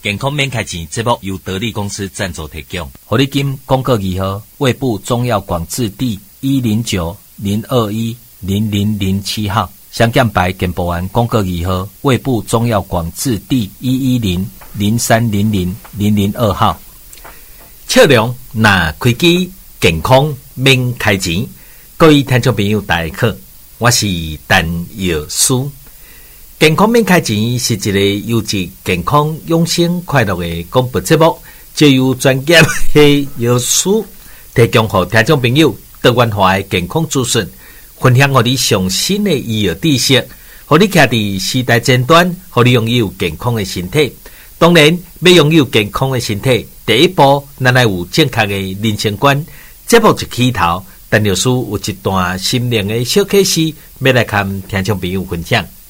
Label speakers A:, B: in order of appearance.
A: 健康免开钱，节目由得力公司赞助提供。
B: 活力金公告二号，卫部中药广字第109-021-0007号，香港牌健保案公告二号，卫部中药广字第110-0300-002号。测量那开机健康免开钱，各位听众朋友大家好，我是陈药师。健康免开钱是一个优质健康养生快乐的广播节目，就由专业的药师提供给听众朋友多元化的健康资讯，分享给你上新的医药知识，让你徛在时代尖端，让你拥有健康的身体。当然，要拥有健康的身体，第一步咱要有正确的人生观。节目一起头，陈药师有一段心灵的小启示，要来跟听众朋友分享。